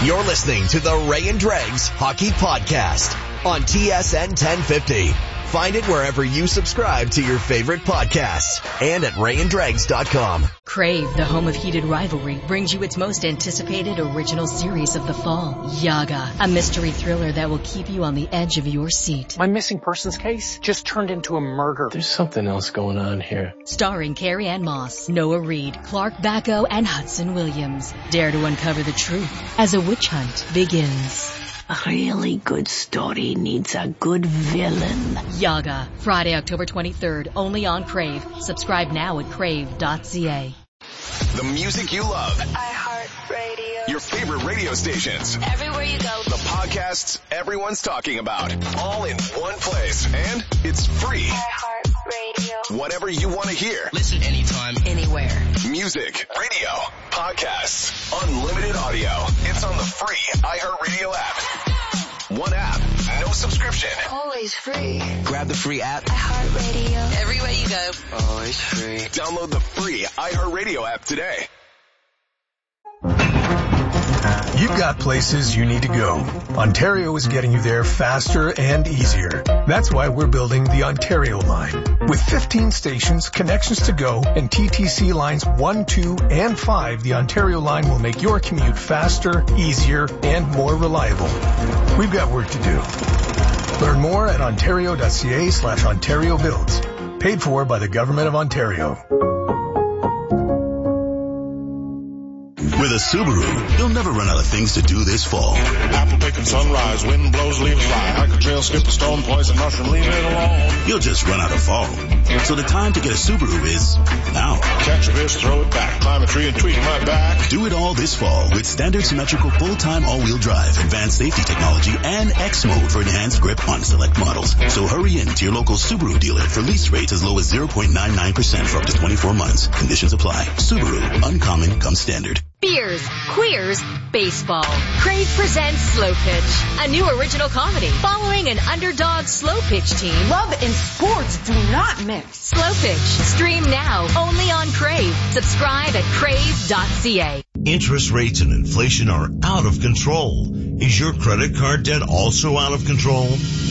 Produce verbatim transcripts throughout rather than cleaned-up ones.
You're listening to the Ray and Dregs Hockey Podcast on T S N ten fifty. Find it wherever you subscribe to your favorite podcasts and at ray and dregs dot com. Crave, the home of heated rivalry, brings you its most anticipated original series of the fall, Yaga, a mystery thriller that will keep you on the edge of your seat. My missing persons case just turned into a murder. There's something else going on here. Starring Carrie Ann Moss, Noah Reid, Clark Bacco, and Hudson Williams. Dare to uncover the truth as a witch hunt begins. A really good story needs a good villain. Yaga, Friday, October twenty-third, only on Crave. Subscribe now at crave dot c a. The music you love. iHeartRadio. Your favorite radio stations. Everywhere you go. The podcasts everyone's talking about. All in one place. And it's free. iHeartRadio. Whatever you want to hear. Listen anytime, anywhere. Music, radio, podcasts, unlimited audio. It's on the free iHeartRadio app. One app, no subscription. Always free. grab the free app. iHeartRadio. Everywhere you go. Always free. Download the free iHeartRadio app today. You've got places you need to go. Ontario is getting you there faster and easier. That's why we're building the Ontario line. With fifteen stations, connections to go, and T T C lines one, two, and five, the Ontario line will make your commute faster, easier, and more reliable. We've got work to do. Learn more at ontario.ca slash Ontario Builds. Paid for by the Government of Ontario. With a Subaru, you'll never run out of things to do this fall. Apple picking sunrise, wind blows, leaves fly. Hike a trail, skip a stone, poison mushroom, leave it alone. You'll just run out of fall. So the time to get a Subaru is now. Catch a fish, throw it back, climb a tree and tweak my back. Do it all this fall with standard symmetrical full-time all-wheel drive, advanced safety technology, and X mode for enhanced grip on select models. So hurry in to your local Subaru dealer for lease rates as low as zero point nine nine percent for up to twenty-four months. Conditions apply. Subaru, uncommon comes standard. Beers, queers, baseball. Crave presents Slow Pitch, a new original comedy following an underdog slow pitch team. Love and sports do not mix. Slow Pitch, stream now only on Crave. Subscribe at crave dot c a. Interest rates and inflation are out of control. Is your credit card debt also out of control?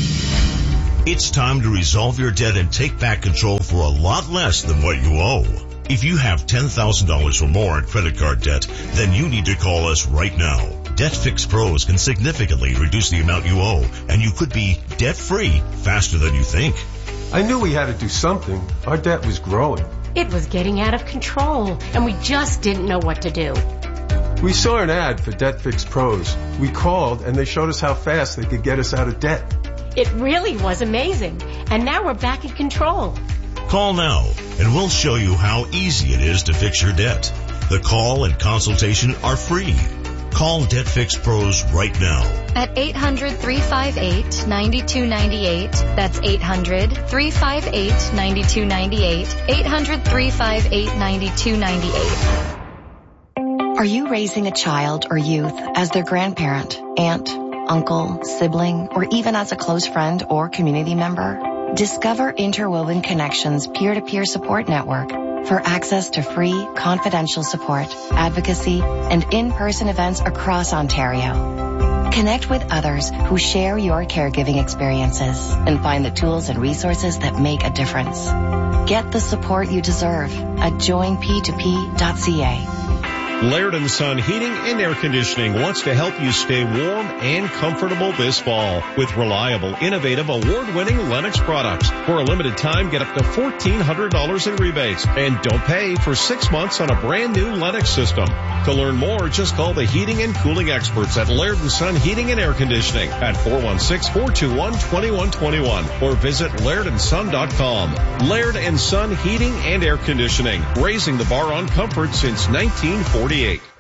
It's time to resolve your debt and take back control for a lot less than what you owe. If you have ten thousand dollars or more in credit card debt, then you need to call us right now. Debt Fix Pros can significantly reduce the amount you owe, and you could be debt-free faster than you think. I knew we had to do something. Our debt was growing. It was getting out of control, and we just didn't know what to do. We saw an ad for Debt Fix Pros. We called, and they showed us how fast they could get us out of debt. It really was amazing, and now we're back in control. Call now, and we'll show you how easy it is to fix your debt. The call and consultation are free. Call Debt Fix Pros right now. At eight hundred, three five eight, nine two nine eight. That's eight hundred, three five eight, nine two nine eight. eight hundred, three five eight, nine two nine eight. Are you raising a child or youth as their grandparent, aunt, uncle, sibling, or even as a close friend or community member? Discover Interwoven Connections peer-to-peer support network for access to free, confidential support, advocacy, and in-person events across Ontario. Connect with others who share your caregiving experiences and find the tools and resources that make a difference. Get the support you deserve at join p two p dot c a. Laird and Son Heating and Air Conditioning wants to help you stay warm and comfortable this fall with reliable, innovative, award-winning Lennox products. For a limited time, get up to fourteen hundred dollars in rebates and don't pay for six months on a brand new Lennox system. To learn more, just call the heating and cooling experts at Laird and Son Heating and Air Conditioning at four one six, four two one, two one two one or visit laird and son dot com. Laird and Son Heating and Air Conditioning, raising the bar on comfort since nineteen forty-eight.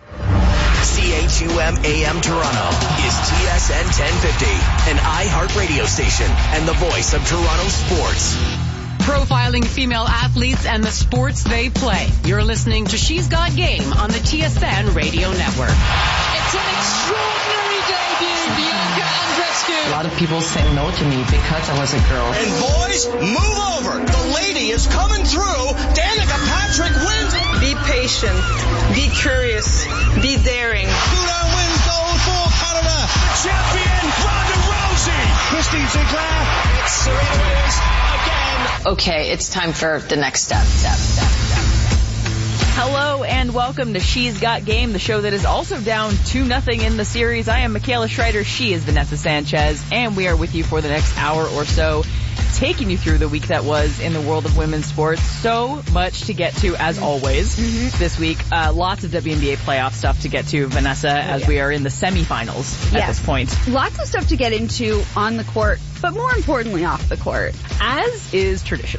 C H U M A M Toronto is T S N ten fifty, an iHeartRadio station and the voice of Toronto sports. Profiling female athletes and the sports they play. You're listening to She's Got Game on the T S N Radio Network. It's an extraordinary debut, Bianca Andreescu. A lot of people say no to me because I was a girl. And boys, move over. The lady is coming through. Danica Patrick wins. Be patient. Be curious. Be daring. Duda wins gold for Steve Sinclair. It's Serena Williams again. Okay, it's time for the next step. Step, step, step. Hello and welcome to She's Got Game, the show that is also down two nothing in the series. I am Michaela Schreider. She is Vanessa Sanchez, and we are with you for the next hour or so, taking you through the week that was in the world of women's sports. So much to get to, as always, mm-hmm. this week. Uh, lots of W N B A playoff stuff to get to, Vanessa, oh, as yeah. we are in the semifinals at yes. this point. Lots of stuff to get into on the court, but more importantly off the court. As is tradition.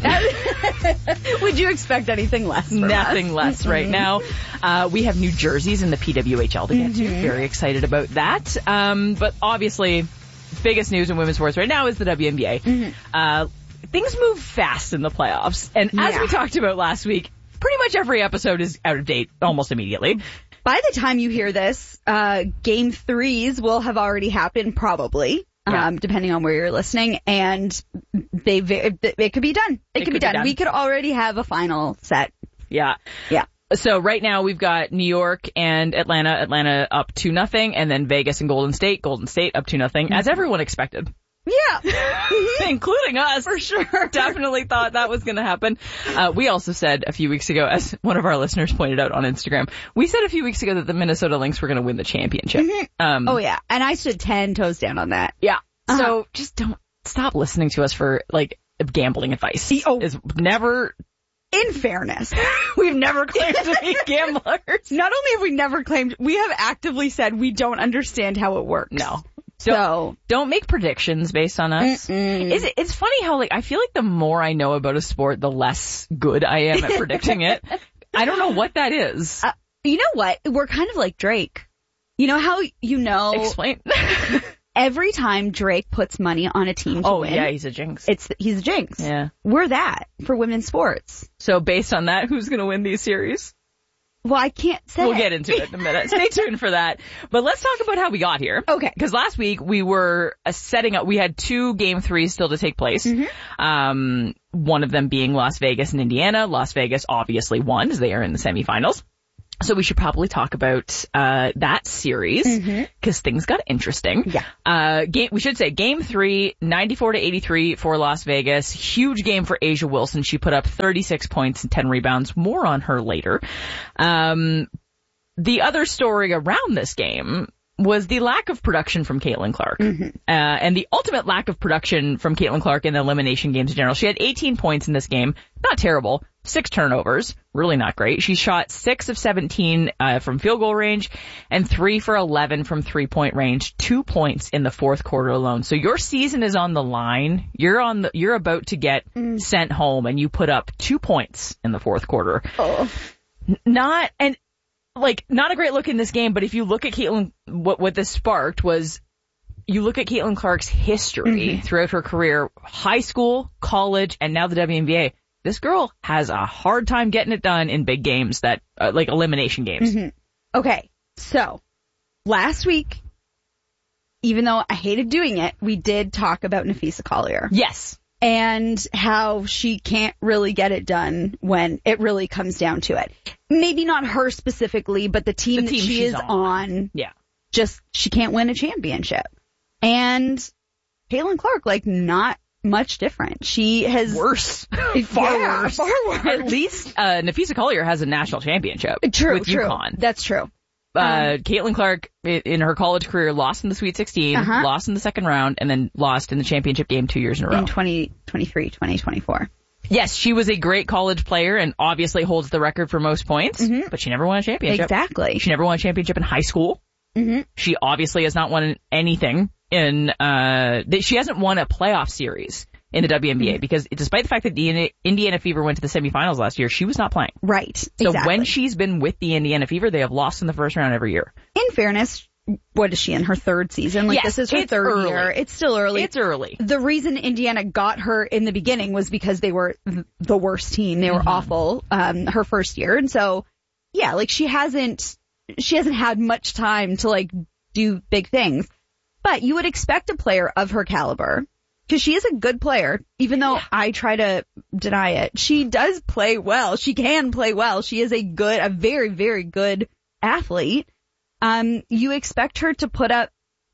Would you expect anything less from Nothing us? less mm-hmm. right now. Uh, we have new jerseys in the P W H L to get mm-hmm. to. Very excited about that. Um, but obviously, biggest news in women's sports right now is the W N B A. Mm-hmm. Uh, things move fast in the playoffs. And yeah. as we talked about last week, pretty much every episode is out of date almost immediately. By the time you hear this, uh, game threes will have already happened, probably. Yeah. Um, depending on where you're listening, and they it, it could be done. It, it could, be, done. be done. We could already have a final set. Yeah. Yeah. So right now we've got New York and Atlanta, Atlanta up two nothing, and then Vegas and Golden State, Golden State up two nothing, mm-hmm. as everyone expected. Yeah. Including us. For sure. Definitely thought that was going to happen. Uh, we also said a few weeks ago, as one of our listeners pointed out on Instagram, we said a few weeks ago that the Minnesota Lynx were going to win the championship. Mm-hmm. Um, oh, yeah. And I stood ten toes down on that. Yeah. Uh-huh. So just don't stop listening to us for, like, gambling advice. Oh. Is never... In fairness, we've never claimed to be gamblers. Not only have we never claimed, we have actively said we don't understand how it works. No. So don't, don't make predictions based on us. Is it, it's funny how, like, I feel like the more I know about a sport, the less good I am at predicting it. I don't know what that is. Uh, you know what? We're kind of like Drake. You know how, you know... Explain. Every time Drake puts money on a team to oh, win... Oh, yeah, he's a jinx. It's He's a jinx. Yeah. We're that for women's sports. So based on that, who's going to win these series? Well, I can't say. We'll get into it in a minute. Stay tuned for that. But let's talk about how we got here. Okay. Because last week we were uh, setting up, we had two game threes still to take place. Mm-hmm. Um, one of them being Las Vegas and Indiana. Las Vegas obviously won as they are in the semifinals. So we should probably talk about uh that series because mm-hmm. things got interesting. Yeah. Uh, game, we should say game three, ninety-four to eighty-three for Las Vegas. Huge game for A'ja Wilson. She put up thirty-six points and ten rebounds. More on her later. Um, the other story around this game was the lack of production from Caitlin Clark. Mm-hmm. Uh, and the ultimate lack of production from Caitlin Clark in the elimination games in general. She had eighteen points in this game. Not terrible. Six turnovers. Really not great. She shot six of seventeen uh, from field goal range and three for eleven from three-point range. Two points in the fourth quarter alone. So your season is on the line. You're on the, you're about to get mm. sent home, and you put up two points in the fourth quarter. Oh. Not, and like, not a great look in this game, but if you look at Caitlin, what, what this sparked was, you look at Caitlin Clark's history mm-hmm. throughout her career, high school, college, and now the W N B A. This girl has a hard time getting it done in big games that, uh, like elimination games. Mm-hmm. Okay. So last week, even though I hated doing it, we did talk about Napheesa Collier. Yes. And how she can't really get it done when it really comes down to it. Maybe not her specifically, but the team, the team that she is on. on. Yeah. Just, she can't win a championship. And Caitlin Clark, like, not much different. She has... Worse. Far yeah, worse. Far worse. At least, uh, Napheesa Collier has a national championship. True, with true. UConn. That's true. Uh, um, Caitlin Clark, in her college career, lost in the Sweet sixteen, uh-huh. lost in the second round, and then lost in the championship game two years in a row. In twenty twenty-three, twenty twenty-four. Yes, she was a great college player and obviously holds the record for most points, mm-hmm. but she never won a championship. Exactly. She never won a championship in high school. Mm-hmm. She obviously has not won anything in, uh, she hasn't won a playoff series in the W N B A, because despite the fact that the Indiana Fever went to the semifinals last year, she was not playing. Right. So exactly. when she's been with the Indiana Fever, they have lost in the first round every year. In fairness, what is she in her third season? Like, yes, this is her third early. year. It's still early. It's early. The reason Indiana got her in the beginning was because they were the worst team. They were mm-hmm. awful, um, her first year. And so, yeah, like, she hasn't, she hasn't had much time to, like, do big things. But you would expect a player of her caliber, because she is a good player, even though yeah. I try to deny it. She does play well. She can play well. She is a good, a very, very good athlete. Um, you expect her to put up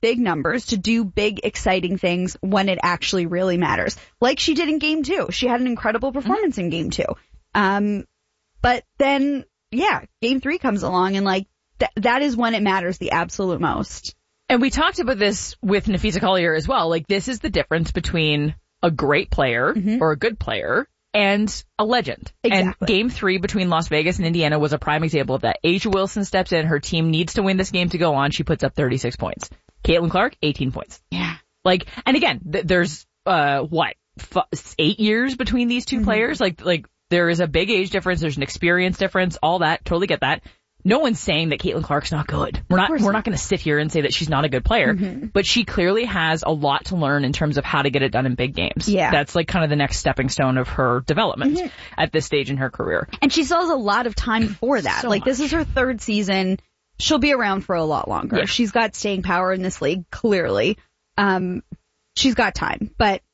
big numbers, to do big, exciting things when it actually really matters. Like she did in game two. She had an incredible performance mm-hmm. in game two. Um, but then, yeah, game three comes along and like th- that is when it matters the absolute most. And we talked about this with Nafisa Collier as well. Like this is the difference between a great player mm-hmm. or a good player and a legend. Exactly. And game three between Las Vegas and Indiana was a prime example of that. A'ja Wilson steps in. Her team needs to win this game to go on. She puts up thirty-six points. Caitlin Clark, eighteen points. Yeah. Like, and again, th- there's, uh, what, f- eight years between these two mm-hmm. players? Like, like, there is a big age difference. There's an experience difference. All that. Totally get that. No one's saying that Caitlin Clark's not good. We're not, we're not going to sit here and say that she's not a good player, mm-hmm. but she clearly has a lot to learn in terms of how to get it done in big games. Yeah. That's like kind of the next stepping stone of her development mm-hmm. at this stage in her career. And she still has a lot of time for that. So like much. This is her third season. She'll be around for a lot longer. Yeah. She's got staying power in this league, clearly. Um, she's got time, but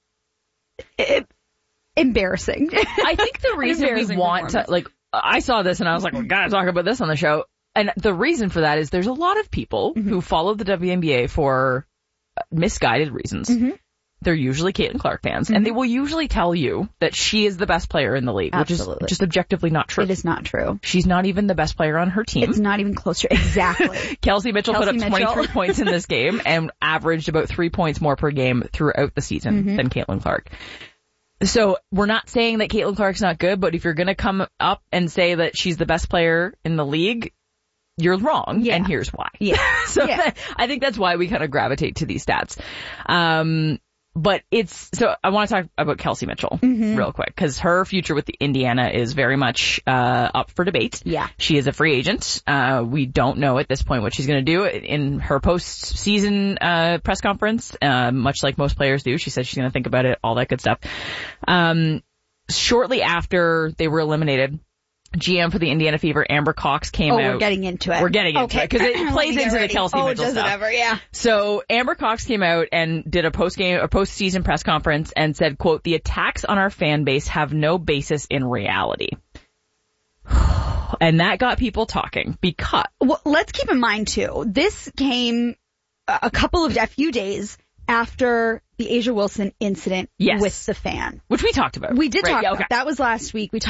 it, embarrassing. I think the reason we want to, like, I saw this and I was like, we gotta talk about this on the show. And the reason for that is there's a lot of people mm-hmm. who follow the W N B A for misguided reasons. Mm-hmm. They're usually Caitlin Clark fans, mm-hmm. and they will usually tell you that she is the best player in the league, Absolutely. which is just objectively not true. It is not true. She's not even the best player on her team. It's not even close to Exactly. Kelsey Mitchell Kelsey put up Mitchell. twenty-three points in this game and averaged about three points more per game throughout the season mm-hmm. than Caitlin Clark. So we're not saying that Caitlin Clark's not good, but if you're going to come up and say that she's the best player in the league, you're wrong, yeah. and here's why. Yeah. so yeah. That, I think that's why we kind of gravitate to these stats. Um, but it's, so I want to talk about Kelsey Mitchell mm-hmm. real quick, because her future with the Indiana is very much uh up for debate. Yeah. She is a free agent. Uh, we don't know at this point what she's going to do in her post-season uh press conference, uh, much like most players do. She said she's going to think about it, all that good stuff. Um, shortly after they were eliminated, G M for the Indiana Fever, Amber Cox, came oh, out. Oh, we're getting into it. We're getting into okay. it because it plays into ready. the Kelsey oh, Mitchell does stuff. It ever? Yeah. So Amber Cox came out and did a post-game, a post-season press conference and said, quote, "The attacks on our fan base have no basis in reality." And that got people talking because... Well, let's keep in mind, too, this came a couple of, a few days after the A'ja Wilson incident yes. with the fan. Which we talked about. We did right, talk yeah, about. okay. That was last week. We talked